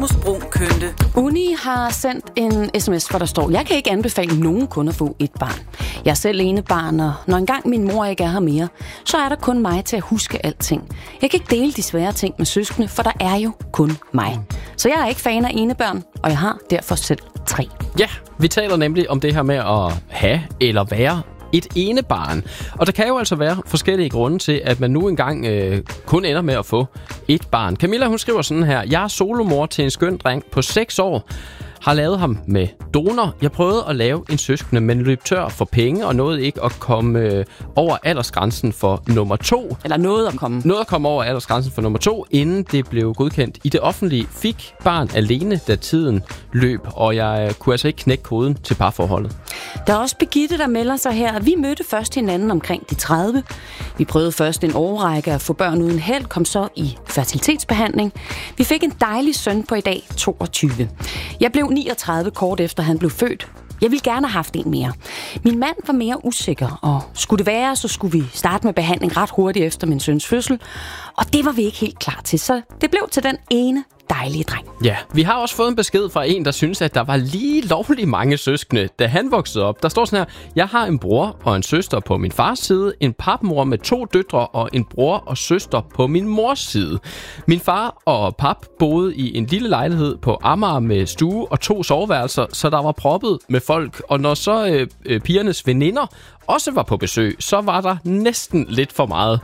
Brun Kønte. Uni har sendt en sms, hvor der står: jeg kan ikke anbefale nogen kun at få et barn. Jeg er selv enebarn, og når engang min mor ikke er her mere, så er der kun mig til at huske alting. Jeg kan ikke dele de svære ting med søskende, for der er jo kun mig. Så jeg er ikke fan af enebørn, og jeg har derfor selv 3. Ja, vi taler nemlig om det her med at have eller være et enebarn. Og der kan jo altså være forskellige grunde til, at man nu engang kun ender med at få et barn. Camilla, hun skriver sådan her: jeg er solomor til en skøn dreng på 6 år. Har lavet ham med donor. Jeg prøvede at lave en søskende, men løb tør for penge og nåede ikke at komme over aldersgrænsen for nummer 2. Eller nåede at komme over aldersgrænsen for nummer 2, inden det blev godkendt i det offentlige. Fik barn alene, da tiden løb, og jeg kunne altså ikke knække koden til parforholdet. Der er også Birgitte, der melder sig her. Vi mødte først hinanden omkring de 30. Vi prøvede først en årrække at få børn uden held, kom så i fertilitetsbehandling. Vi fik en dejlig søn på i dag 22. Jeg blev 39 kort efter han blev født. Jeg ville gerne have haft en mere. Min mand var mere usikker, og skulle det være, så skulle vi starte med behandling ret hurtigt efter min søns fødsel. Og det var vi ikke helt klar til, så det blev til den ene dejlige dreng. Ja, vi har også fået en besked fra en, der synes, at der var lige lovligt mange søskende, da han voksede op. Der står sådan her: jeg har en bror og en søster på min fars side, en papmor med 2 døtre og en bror og søster på min mors side. Min far og pap boede i en lille lejlighed på Amager med stue og 2 soveværelser, så der var proppet med folk. Og når så pigernes veninder også var på besøg, så var der næsten lidt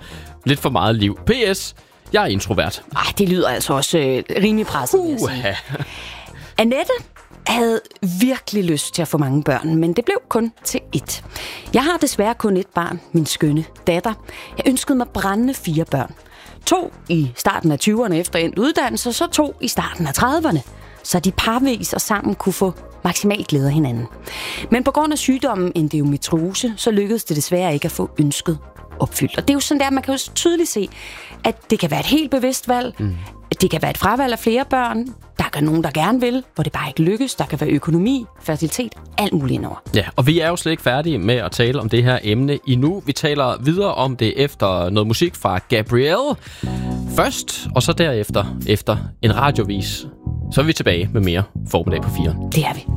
for meget liv. PS: jeg er introvert. Det lyder altså også rimelig presset, vil jeg sige. Annette havde virkelig lyst til at få mange børn, men det blev kun til 1. Jeg har desværre kun 1 barn, min skønne datter. Jeg ønskede mig brændende 4 børn. 2 i starten af 20'erne efter endt uddannelse, så 2 i starten af 30'erne. Så de parvis og sammen kunne få maksimalt glæde af hinanden. Men på grund af sygdommen endometriose, så lykkedes det desværre ikke at få ønsket opfyldt. Og det er jo sådan der, man kan jo tydeligt se, at det kan være et helt bevidst valg. Det kan være et fravalg af flere børn. Der kan nogen, der gerne vil, hvor det bare ikke lykkes. Der kan være økonomi, fertilitet, alt muligt indover. Ja, og vi er jo slet ikke færdige med at tale om det her emne endnu. Vi taler videre om det efter noget musik fra Gabrielle først, og så derefter efter en radiovis. Så er vi tilbage med mere Formiddag på 4. Det er vi.